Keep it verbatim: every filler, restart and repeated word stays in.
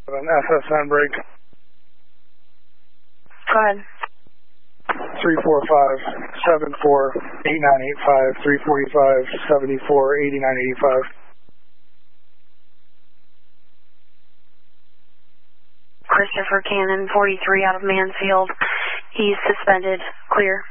An S S N break. Go ahead. three four five, seven four, eight nine eight five, three four five, seven four, eight nine eight five. Christopher Cannon, forty-three out of Mansfield. He's suspended. Clear.